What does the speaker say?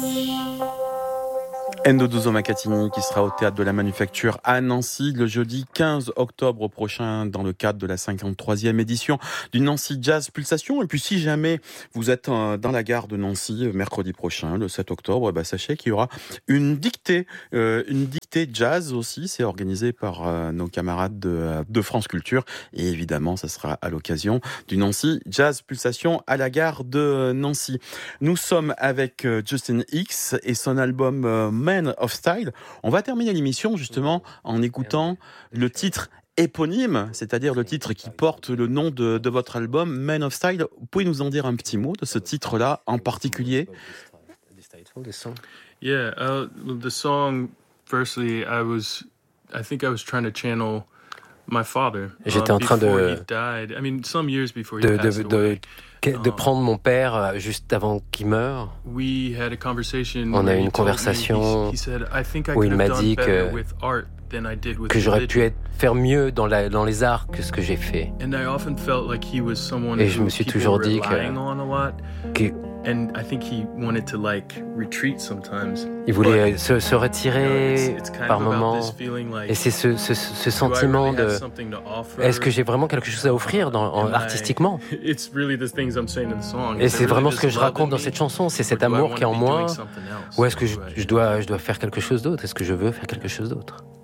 Ndodozo Makatini qui sera au Théâtre de la Manufacture à Nancy le jeudi 15 octobre prochain dans le cadre de la 53e édition du Nancy Jazz Pulsation. Et puis si jamais vous êtes dans la gare de Nancy mercredi prochain, le 7 octobre, sachez qu'il y aura une dictée jazz aussi. C'est organisé par nos camarades de France Culture. Et évidemment, ça sera à l'occasion du Nancy Jazz Pulsation à la gare de Nancy. Nous sommes avec Justin Hicks et son album Man of Style. On va terminer l'émission justement en écoutant le titre éponyme, c'est-à-dire le titre qui porte le nom de votre album, Man of Style. Vous pouvez nous en dire un petit mot de ce titre-là en particulier? Yeah, the song, firstly, I think I was trying to channel my father. J'étais en train de prendre mon père juste avant qu'il meure. On a eu une conversation où il m'a dit que j'aurais pu faire mieux dans les arts que ce que j'ai fait. Et je me suis toujours dit que il voulait se retirer par moments. Et c'est ce sentiment de est-ce que j'ai vraiment quelque chose à offrir artistiquement? Et c'est vraiment ce que je raconte dans cette chanson, c'est cet amour qui est en moi. Ou est-ce que je dois faire quelque chose d'autre? Est-ce que je veux faire quelque chose d'autre?